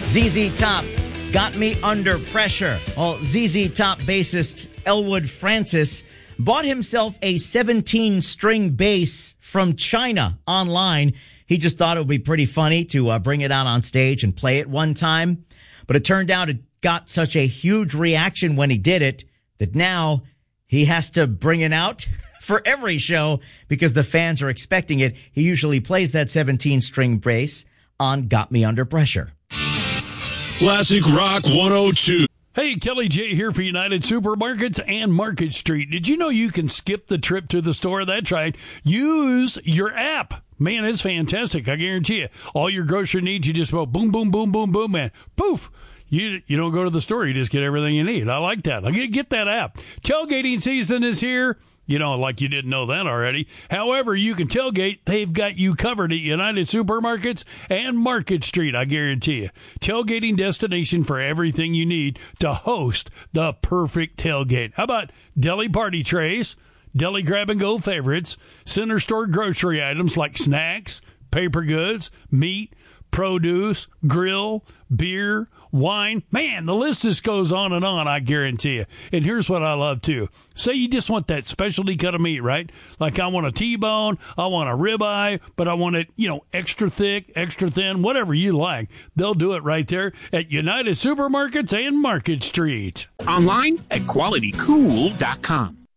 ZZ Top got me under pressure. Well, ZZ Top bassist Elwood Francis bought himself a 17-string bass from China online. He just thought it would be pretty funny to bring it out on stage and play it one time. But it turned out it got such a huge reaction when he did it that now he has to bring it out for every show because the fans are expecting it. He usually plays that 17-string bass on Got Me Under Pressure. Classic Rock 102. Hey, Kelly J here for United Supermarkets and Market Street. Did you know you can skip the trip to the store? That's right. Use your app. Man, it's fantastic. I guarantee you. All your grocery needs, you just go boom, boom, boom, boom, boom, man. Poof. You don't go to the store. You just get everything you need. I like that. Get that app. Tailgating season is here. You know, like you didn't know that already. However, you can tailgate. They've got you covered at United Supermarkets and Market Street, I guarantee you. Tailgating destination for everything you need to host the perfect tailgate. How about deli party trays, deli grab-and-go favorites, center store grocery items like snacks, paper goods, meat, produce, grill, beer, wine. Man, the list just goes on, I guarantee you. And here's what I love, too. Say you just want that specialty cut of meat, right? Like I want a T-bone, I want a ribeye, but I want it, extra thick, extra thin, whatever you like. They'll do it right there at United Supermarkets and Market Street. Online at qualitycool.com.